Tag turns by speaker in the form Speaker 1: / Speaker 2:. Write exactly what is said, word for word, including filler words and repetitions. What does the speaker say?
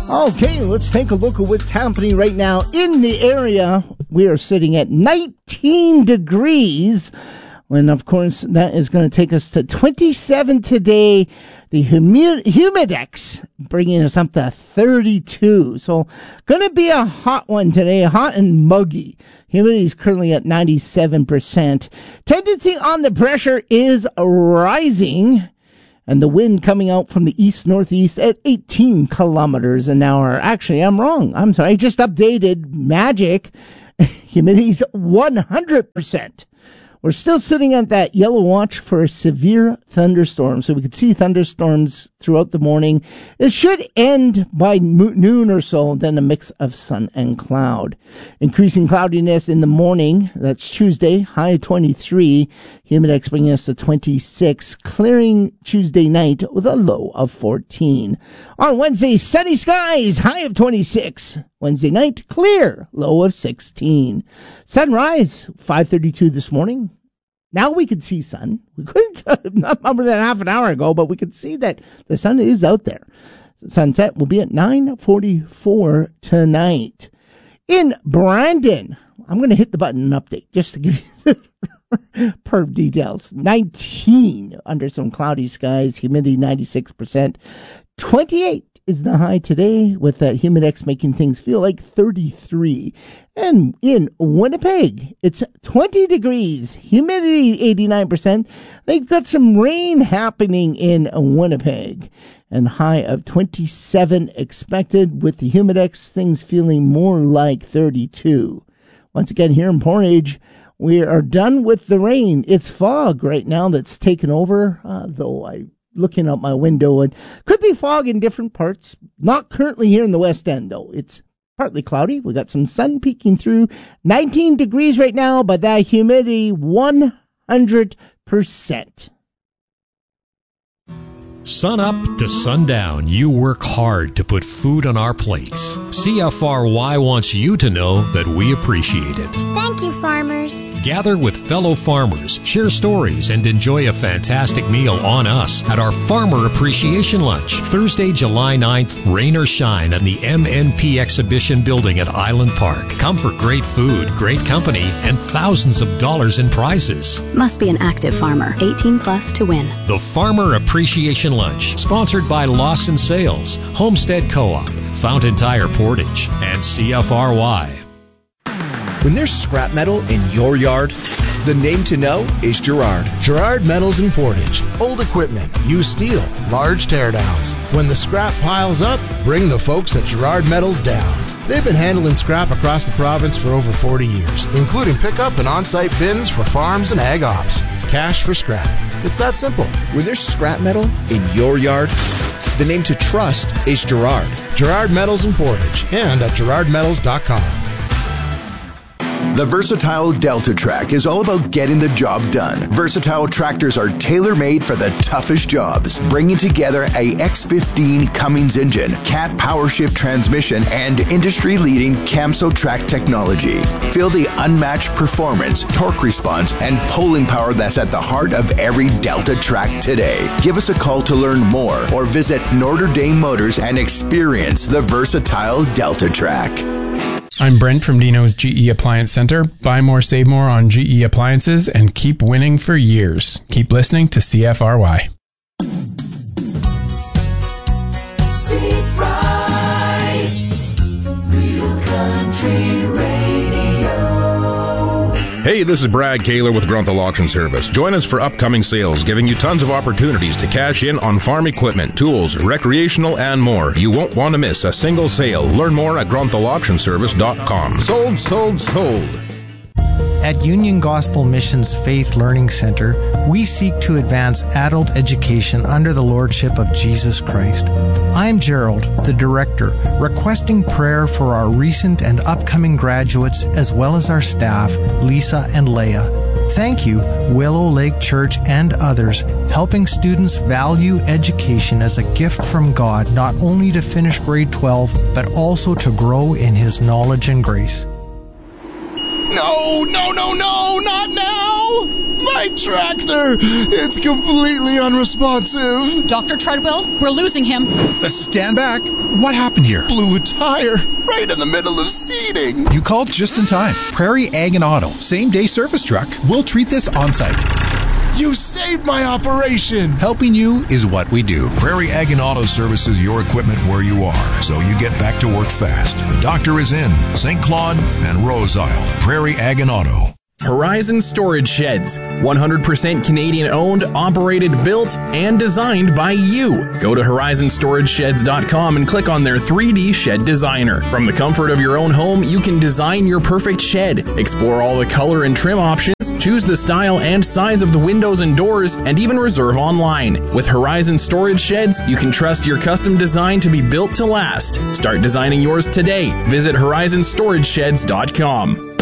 Speaker 1: Okay, let's take a look at what's happening right now in the area. We are sitting at nineteen degrees, and of course that is going to take us to twenty-seven today. The humi- Humidex bringing us up to thirty-two. So going to be a hot one today, hot and muggy. Humidity is currently at ninety-seven percent. Tendency on the pressure is rising. And the wind coming out from the east-northeast at eighteen kilometers an hour. Actually, I'm wrong. I'm sorry. I just updated Magic. Humidity's one hundred percent. We're still sitting at that yellow watch for a severe thunderstorm. So we could see thunderstorms throughout the morning. It should end by noon or so, then a mix of sun and cloud. Increasing cloudiness in the morning. That's Tuesday, high twenty-three. Humidex bringing us to twenty-six. Clearing Tuesday night with a low of fourteen. On Wednesday, sunny skies, high of twenty-six. Wednesday night, clear, low of sixteen. Sunrise, five thirty-two this morning. Now we can see sun. We couldn't, not more than half an hour ago, but we could see that the sun is out there. Sunset will be at nine forty-four tonight. In Brandon, I'm going to hit the button and update just to give you the perf details. nineteen under some cloudy skies, humidity ninety-six percent. twenty-eight is the high today, with that Humidex making things feel like thirty-three. And in Winnipeg, it's twenty degrees, humidity eighty-nine percent. They've got some rain happening in Winnipeg, and high of twenty-seven expected, with the Humidex things feeling more like thirty-two. Once again, here in Portage, we are done with the rain. It's fog right now that's taken over, uh, though I looking out my window, and could be fog in different parts. Not currently here in the West End, though. It's partly cloudy. We got some sun peeking through. nineteen degrees right now, but that humidity one hundred percent.
Speaker 2: Sun up to sundown, you work hard to put food on our plates. C F R Y wants you to know that we appreciate it.
Speaker 3: Thank you, farmers.
Speaker 2: Gather with fellow farmers, share stories, and enjoy a fantastic meal on us at our Farmer Appreciation Lunch, Thursday, July ninth, rain or shine, at the M N P Exhibition Building at Island Park. Come for great food, great company, and thousands of dollars in prizes.
Speaker 4: Must be an active farmer, eighteen plus to win.
Speaker 2: The Farmer Appreciation Lunch, sponsored by Lawson Sales, Homestead Co-op, Fountain Tire Portage, and C F R Y.
Speaker 5: When there's scrap metal in your yard, the name to know is Gerard.
Speaker 6: Gerard Metals in Portage. Old equipment, used steel, large teardowns. When the scrap piles up, bring the folks at Gerard Metals down. They've been handling scrap across the province for over forty years, including pickup and on-site bins for farms and ag ops. It's cash for scrap. It's that simple.
Speaker 5: When there's scrap metal in your yard, the name to trust is Gerard.
Speaker 6: Gerard Metals in Portage, and at gerard metals dot com.
Speaker 7: The Versatile Delta Track is all about getting the job done. Versatile tractors are tailor-made for the toughest jobs, bringing together a X fifteen Cummins engine, Cat PowerShift transmission, and industry-leading Camso track technology. Feel the unmatched performance, torque response, and pulling power that's at the heart of every Delta track today. Give us a call to learn more, or visit Notre Dame Motors and experience the Versatile Delta Track.
Speaker 8: I'm Brent from Dino's G E Appliance Center. Buy more, save more on G E appliances and keep winning for years. Keep listening to C F R Y.
Speaker 9: Seat Right, Real Country Radio.
Speaker 10: Hey, this is Brad Kaler with Grunthal Auction Service. Join us for upcoming sales, giving you tons of opportunities to cash in on farm equipment, tools, recreational, and more. You won't want to miss a single sale. Learn more at grunthal auction service dot com. Sold, sold, sold.
Speaker 11: At Union Gospel Missions Faith Learning Center, we seek to advance adult education under the Lordship of Jesus Christ. I'm Gerald, the director, requesting prayer for our recent and upcoming graduates as well as our staff, Lisa and Leah. Thank you, Willow Lake Church and others, helping students value education as a gift from God, not only to finish grade twelve, but also to grow in His knowledge and grace.
Speaker 6: No, no, no, no, not now! My tractor! It's completely unresponsive.
Speaker 3: Doctor Treadwell, we're losing him.
Speaker 12: Uh, stand back. What happened here?
Speaker 6: Blew a tire right in the middle of seeding.
Speaker 12: You called just in time. Prairie Ag and Auto, same day service truck. We'll treat this on site.
Speaker 6: You saved my operation.
Speaker 12: Helping you is what we do.
Speaker 13: Prairie Ag and Auto services your equipment where you are, so you get back to work fast. The doctor is in Saint Claude and Rose Isle. Prairie Ag and Auto.
Speaker 14: Horizon Storage Sheds. one hundred percent Canadian owned, operated, built, and designed by you. Go to horizon storage sheds dot com and click on their three D Shed Designer. From the comfort of your own home, you can design your perfect shed. Explore all the color and trim options, choose the style and size of the windows and doors, and even reserve online. With Horizon Storage Sheds, you can trust your custom design to be built to last. Start designing yours today. Visit horizon storage sheds dot com.